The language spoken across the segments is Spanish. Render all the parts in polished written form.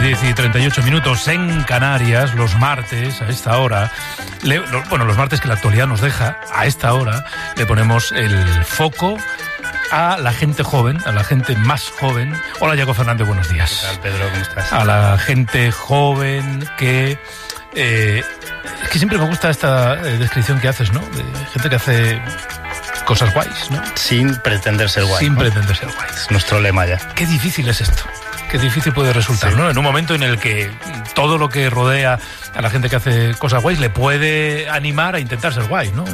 10:38 en Canarias, los martes, a esta hora, los martes que la actualidad nos deja, a esta hora, le ponemos el foco a la gente joven, a la gente más joven. Hola, Yago Fernández, buenos días. ¿Qué tal, Pedro? ¿Cómo estás? A la gente joven que... es que siempre me gusta esta descripción que haces, ¿no? De gente que hace cosas guays, ¿no? Sin pretender ser guay. Sin pretender ser guay. Es nuestro lema ya. Qué difícil es esto. Qué difícil puede resultar, sí, ¿no? En un momento en el que todo lo que rodea a la gente que hace cosas guays le puede animar a intentar ser guay, ¿no?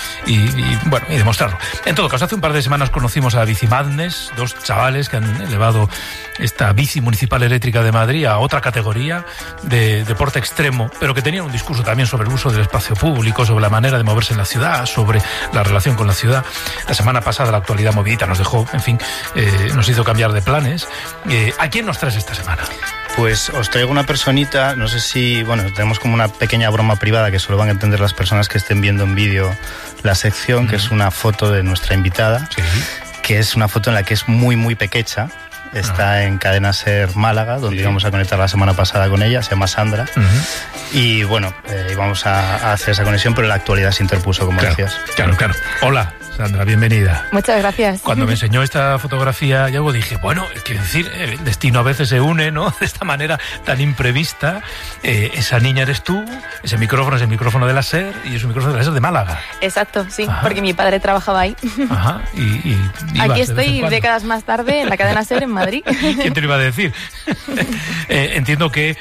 Y demostrarlo. En todo caso, hace un par de semanas conocimos a Bici Madness, dos chavales que han elevado esta bici municipal eléctrica de Madrid a otra categoría de deporte extremo, pero que tenían un discurso también sobre el uso del espacio público, sobre la manera de moverse en la ciudad, sobre la relación con la ciudad. La semana pasada la actualidad movidita nos dejó, en fin, nos hizo cambiar de planes. ¿A quién nos traes esta semana? Pues os traigo una personita, no sé si... Bueno, tenemos como una pequeña broma privada que solo van a entender las personas que estén viendo en vídeo la sección, que es una foto de nuestra invitada, sí, que es una foto en la que es muy, muy pequecha. Está en Cadena Ser Málaga, donde íbamos a conectar la semana pasada con ella, se llama Sandra. Y bueno, íbamos a hacer esa conexión, pero la actualidad se interpuso, como decías. Claro. Hola, Sandra, bienvenida. Muchas gracias. Cuando me enseñó esta fotografía, yo dije, bueno, quiero decir, el destino a veces se une, ¿no? De esta manera tan imprevista. Esa niña eres tú, ese micrófono es el micrófono de la SER y es un micrófono de la SER de Málaga. Exacto, sí, Ajá. Porque mi padre trabajaba ahí. Ajá, y aquí estoy décadas más tarde en la cadena SER en Madrid. ¿Quién te lo iba a decir? Entiendo que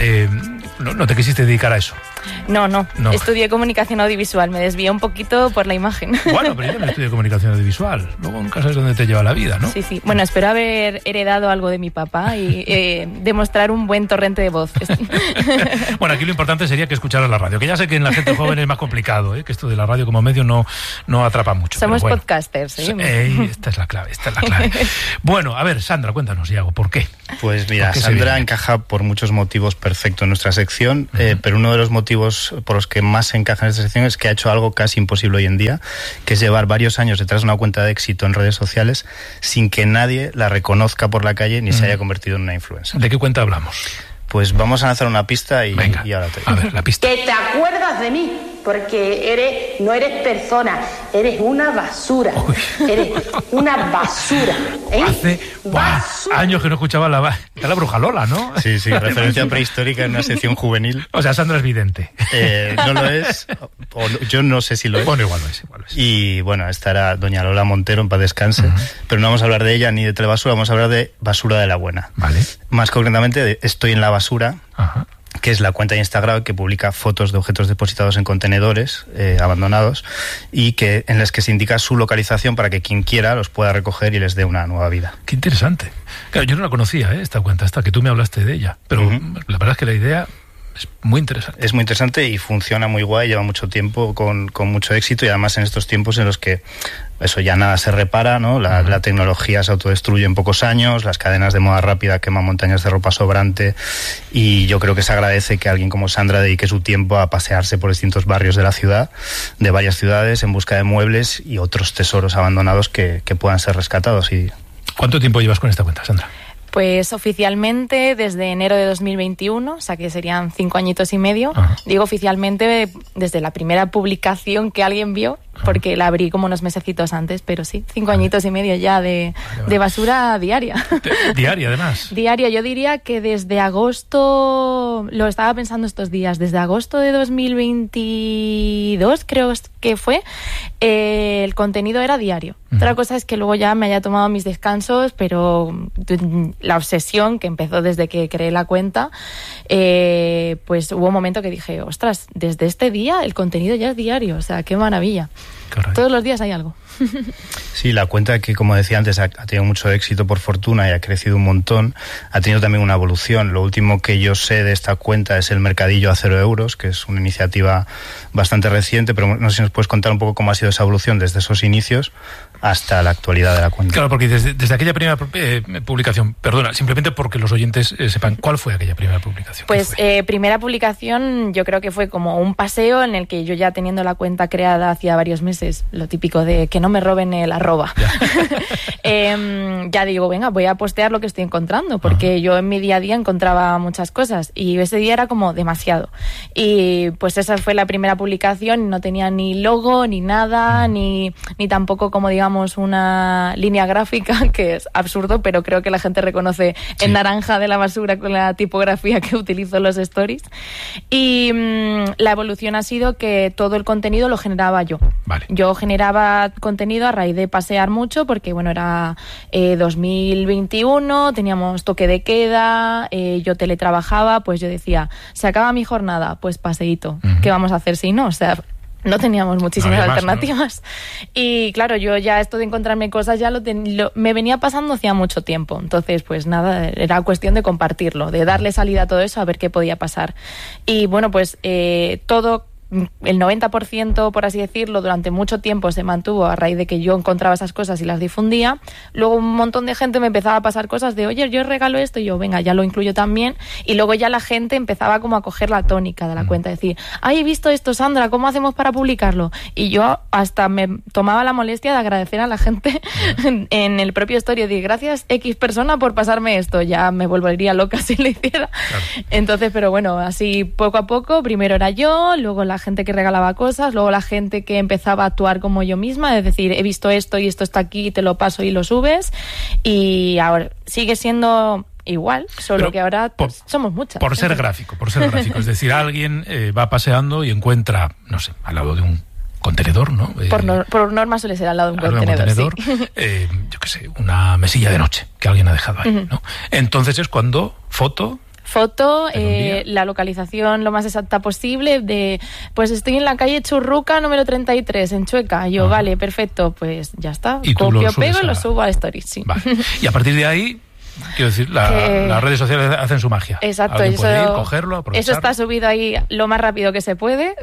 no te quisiste dedicar a eso. No. Estudié comunicación audiovisual, me desvié un poquito por la imagen. Bueno, pero yo también estudié comunicación audiovisual. Luego nunca sabes dónde te lleva la vida, ¿no? Sí. Bueno, espero haber heredado algo de mi papá y demostrar un buen torrente de voz. Bueno, aquí lo importante sería que escucharas la radio, que ya sé que en la gente joven es más complicado, que esto de la radio como medio no atrapa mucho. Somos podcasters, ¿eh? Esta es la clave. Bueno, a ver, Sandra, cuéntanos, Iago, ¿por qué? Pues mira, Sandra encaja por muchos motivos perfecto en nuestra sección, pero uno de los motivos por los que más se encaja en esta sección es que ha hecho algo casi imposible hoy en día, que es llevar varios años detrás de una cuenta de éxito en redes sociales sin que nadie la reconozca por la calle ni se haya convertido en una influencer. ¿De qué cuenta hablamos? Pues vamos a lanzar una pista y ahora te digo. A ver, la pista. Que te acuerdas de mí, porque no eres persona, eres una basura. Uy. Eres una basura. Hace años que no escuchaba la bruja Lola, ¿no? Sí, referencia prehistórica en una sección juvenil. O sea, Sandra es vidente. No lo es, yo no sé si lo es. Bueno, igual lo es. Y bueno, estará doña Lola Montero, en paz descanse, pero no vamos a hablar de ella ni de telebasura, vamos a hablar de Basura de la Buena. Vale. Más concretamente de Estoy en la Basura. Ajá. Que es la cuenta de Instagram que publica fotos de objetos depositados en contenedores abandonados y en las que se indica su localización para que quien quiera los pueda recoger y les dé una nueva vida. Qué interesante. Claro, yo no la conocía, esta cuenta, que tú me hablaste de ella, pero la verdad es que la idea es muy interesante. Es muy interesante y funciona muy guay, lleva mucho tiempo con mucho éxito y además en estos tiempos en los que eso ya nada se repara, ¿no? La tecnología se autodestruye en pocos años, las cadenas de moda rápida queman montañas de ropa sobrante y yo creo que se agradece que alguien como Sandra dedique su tiempo a pasearse por distintos barrios de la ciudad, de varias ciudades, en busca de muebles y otros tesoros abandonados que puedan ser rescatados. ¿Cuánto tiempo llevas con esta cuenta, Sandra? Pues oficialmente desde enero de 2021, o sea que serían 5 añitos y medio. Ajá. Digo oficialmente desde la primera publicación que alguien vio, porque la abrí como unos mesecitos antes, pero sí, 5 añitos y medio ya de basura diaria. Diaria, además. Diaria, yo diría que desde agosto, lo estaba pensando estos días, desde agosto de 2022 creo que fue, el contenido era diario. Otra cosa es que luego ya me haya tomado mis descansos, pero la obsesión que empezó desde que creé la cuenta, pues hubo un momento que dije, ostras, desde este día el contenido ya es diario, o sea, qué maravilla. Correcto. Todos los días hay algo. Sí, la cuenta que, como decía antes, ha tenido mucho éxito por fortuna y ha crecido un montón, ha tenido también una evolución. Lo último que yo sé de esta cuenta es el mercadillo a 0 euros, que es una iniciativa bastante reciente, pero no sé si nos puedes contar un poco cómo ha sido esa evolución desde esos inicios hasta la actualidad de la cuenta. Claro, porque desde aquella primera publicación, perdona, simplemente porque los oyentes sepan, ¿cuál fue aquella primera publicación? Pues primera publicación yo creo que fue como un paseo en el que yo ya teniendo la cuenta creada hacía varios meses, lo típico de que no me roben el arroba. Ya digo, venga, voy a postear lo que estoy encontrando, porque yo en mi día a día encontraba muchas cosas y ese día era como demasiado. Y pues esa fue la primera publicación y no tenía ni logo, ni nada, ni tampoco como digamos una línea gráfica, que es absurdo, pero creo que la gente reconoce en naranja de la basura con la tipografía que utilizo en los stories. Y la evolución ha sido que todo el contenido lo generaba yo. Vale. Yo generaba contenido a raíz de pasear mucho, porque bueno, era 2021, teníamos toque de queda, yo teletrabajaba, pues yo decía, se acaba mi jornada, pues paseíto. ¿Qué vamos a hacer si no? O sea, no teníamos muchísimas alternativas. ¿No? Y claro, yo ya esto de encontrarme cosas ya me venía pasando hacía mucho tiempo. Entonces, pues nada, era cuestión de compartirlo, de darle salida a todo eso, a ver qué podía pasar. Y bueno, pues todo... El 90%, por así decirlo, durante mucho tiempo se mantuvo a raíz de que yo encontraba esas cosas y las difundía. Luego un montón de gente me empezaba a pasar cosas de, oye, yo regalo esto, y yo, venga, ya lo incluyo también. Y luego ya la gente empezaba como a coger la tónica de la cuenta, decir, ay, he visto esto, Sandra, ¿cómo hacemos para publicarlo? Y yo hasta me tomaba la molestia de agradecer a la gente en el propio story, de gracias X persona por pasarme esto. Ya me volvería loca si lo hiciera. Claro. Entonces, pero bueno, así poco a poco, primero era yo, luego la gente que regalaba cosas, luego la gente que empezaba a actuar como yo misma, es decir, he visto esto y esto está aquí, te lo paso y lo subes, y ahora sigue siendo igual, solo pero que ahora somos muchas. Por ser gráfico, es decir, alguien va paseando y encuentra, no sé, al lado de un contenedor, ¿no? Por norma suele ser al lado de un contenedor. Sí. Yo qué sé, una mesilla de noche que alguien ha dejado ahí, ¿no? Entonces es cuando foto, la localización lo más exacta posible, de pues estoy en la calle Churruca número 33 en Chueca. Yo, vale, perfecto, pues ya está. ¿Y copio, pego y lo subo a Stories, sí. Vale. Y a partir de ahí, quiero decir, las redes sociales hacen su magia. Exacto. Alguien puede ir, cogerlo, aprovecharlo. Eso está subido ahí lo más rápido que se puede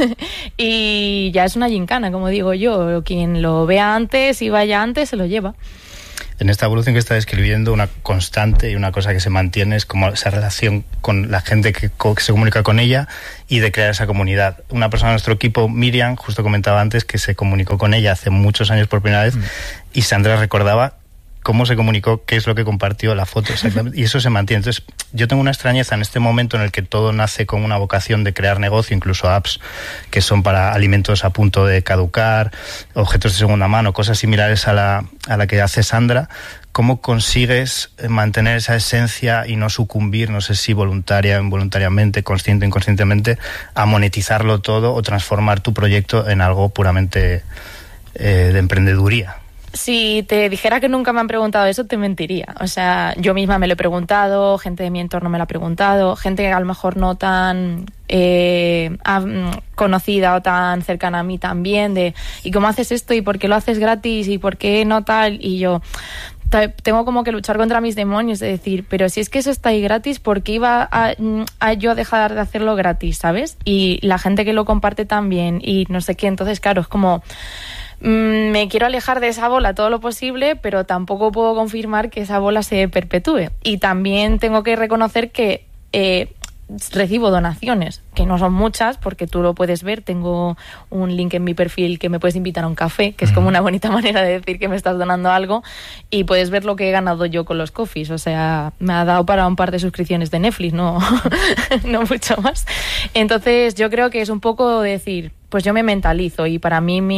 y ya es una gincana, como digo yo. Quien lo vea antes y vaya antes se lo lleva. En esta evolución que está describiendo, una constante y una cosa que se mantiene es como esa relación con la gente que se comunica con ella y de crear esa comunidad. Una persona de nuestro equipo, Miriam, justo comentaba antes que se comunicó con ella hace muchos años por primera vez y Sandra recordaba cómo se comunicó, qué es lo que compartió, la foto exactamente, y eso se mantiene. Entonces, yo tengo una extrañeza en este momento en el que todo nace con una vocación de crear negocio, incluso apps que son para alimentos a punto de caducar, objetos de segunda mano, cosas similares a la que hace Sandra. ¿Cómo consigues mantener esa esencia y no sucumbir, no sé si voluntaria, involuntariamente, consciente, inconscientemente, a monetizarlo todo o transformar tu proyecto en algo puramente de emprendeduría? Si te dijera que nunca me han preguntado eso, te mentiría. O sea, yo misma me lo he preguntado, gente de mi entorno me lo ha preguntado, gente que a lo mejor no tan conocida o tan cercana a mí también, de ¿y cómo haces esto? ¿Y por qué lo haces gratis? ¿Y por qué no tal? Y yo tengo como que luchar contra mis demonios, de decir, pero si es que eso está ahí gratis, ¿por qué iba a yo dejar de hacerlo gratis, ¿sabes? Y la gente que lo comparte también y no sé qué, entonces claro, es como... me quiero alejar de esa bola todo lo posible, pero tampoco puedo confirmar que esa bola se perpetúe. Y también tengo que reconocer que recibo donaciones, que no son muchas, porque tú lo puedes ver. Tengo un link en mi perfil que me puedes invitar a un café, que es como una bonita manera de decir que me estás donando algo, y puedes ver lo que he ganado yo con los coffees. O sea, me ha dado para un par de suscripciones de Netflix, no mucho más. Entonces yo creo que es un poco decir, pues yo me mentalizo, y para mí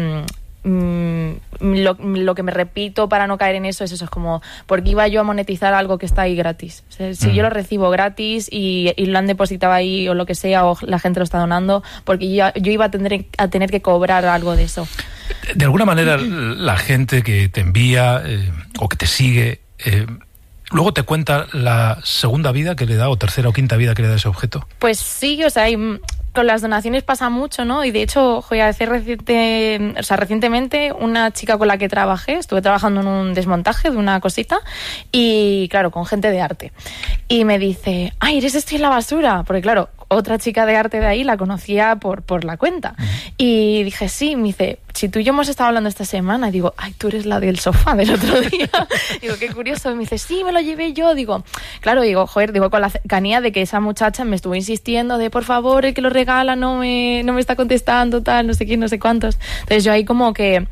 lo que me repito para no caer en eso es eso, es como, ¿por qué iba yo a monetizar algo que está ahí gratis? O sea, si yo lo recibo gratis y lo han depositado ahí o lo que sea, o la gente lo está donando, porque yo iba a tener que cobrar algo de eso. De alguna manera la gente que te envía o que te sigue luego te cuenta la segunda vida que le da, o tercera o quinta vida que le da ese objeto. Pues sí, o sea, con las donaciones pasa mucho, ¿no? Y de hecho, recientemente una chica con la que estuve trabajando en un desmontaje de una cosita, y claro, con gente de arte. Y me dice, ay, ¿eres Estoy en la basura? Porque claro, otra chica de arte de ahí la conocía por la cuenta. Y dije, sí, me dice, si tú y yo hemos estado hablando esta semana, y digo, ay, tú eres la del sofá del otro día. Digo, qué curioso. Y me dice, sí, me lo llevé yo. Digo, claro, digo, joder, digo, con la cercanía de que esa muchacha me estuvo insistiendo de, por favor, el que lo regala no me está contestando, tal, no sé quién, no sé cuántos. Entonces yo ahí como que,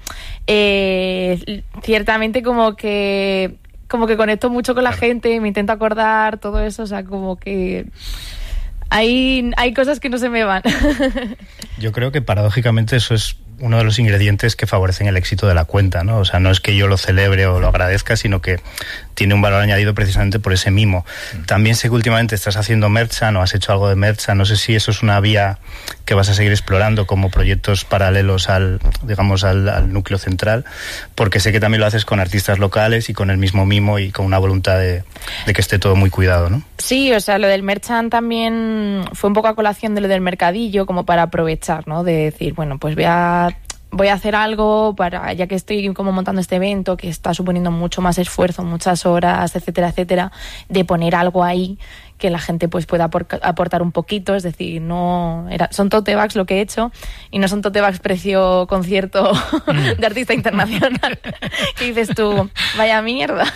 ciertamente como que conecto mucho con la gente, me intento acordar todo eso, o sea, como que hay cosas que no se me van. Yo creo que paradójicamente eso es uno de los ingredientes que favorecen el éxito de la cuenta, ¿no? O sea, no es que yo lo celebre o lo agradezca, sino que tiene un valor añadido precisamente por ese mimo. También sé que últimamente estás haciendo Merchan o has hecho algo de Merchan. No sé si eso es una vía que vas a seguir explorando como proyectos paralelos al núcleo central, porque sé que también lo haces con artistas locales y con el mismo mimo y con una voluntad de que esté todo muy cuidado, ¿no? Sí, o sea, lo del Merchan también fue un poco a colación de lo del mercadillo, como para aprovechar, ¿no? De decir, bueno, pues voy a hacer algo para, ya que estoy como montando este evento que está suponiendo mucho más esfuerzo, muchas horas, etcétera, etcétera, de poner algo ahí que la gente pues pueda aportar un poquito, es decir, son tote bags lo que he hecho y no son tote bags precio concierto de artista internacional. ¿Qué dices tú? Vaya mierda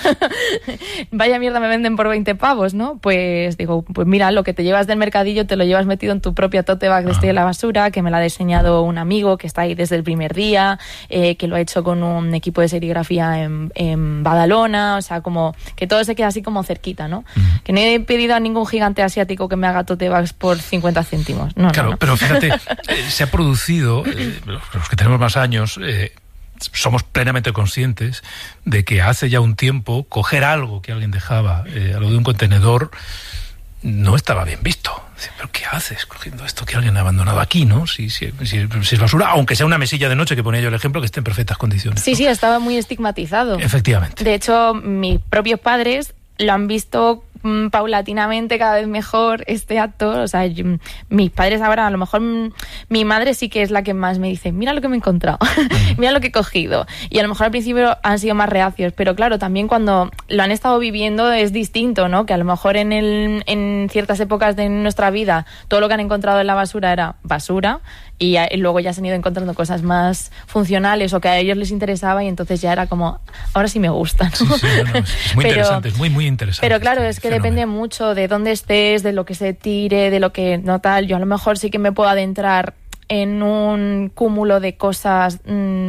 me venden por 20 pavos, ¿no? Pues digo, pues mira, lo que te llevas del mercadillo te lo llevas metido en tu propia tote bag de Estoy en la Basura, que me la ha diseñado un amigo que está ahí desde el primer día, que lo ha hecho con un equipo de serigrafía en Badalona, o sea, como que todo se queda así como cerquita, ¿no? Que no he pedido a ningún gigante asiático que me haga tote bags por 50 céntimos. No, claro, no. Pero fíjate, se ha producido, los que tenemos más años, somos plenamente conscientes de que hace ya un tiempo coger algo que alguien dejaba, algo de un contenedor, no estaba bien visto. ¿Pero qué haces cogiendo esto que alguien ha abandonado aquí, no? Si es basura, aunque sea una mesilla de noche, que ponía yo el ejemplo, que esté en perfectas condiciones. Sí, ¿no? sí, estaba muy estigmatizado. Efectivamente. De hecho, mis propios padres lo han visto paulatinamente cada vez mejor este acto. O sea, mis padres ahora, a lo mejor mi madre sí que es la que más me dice, mira lo que me he encontrado, mira lo que he cogido, y a lo mejor al principio han sido más reacios, pero claro, también cuando lo han estado viviendo es distinto, ¿no? Que a lo mejor en ciertas épocas de nuestra vida todo lo que han encontrado en la basura era basura, y luego ya se han ido encontrando cosas más funcionales o que a ellos les interesaba, y entonces ya era como, ahora sí me gusta, ¿no? Sí, no, es muy interesante, es muy, muy interesante. Pero claro, es que depende mucho de dónde estés, de lo que se tire, de lo que no tal. Yo a lo mejor sí que me puedo adentrar en un cúmulo de cosas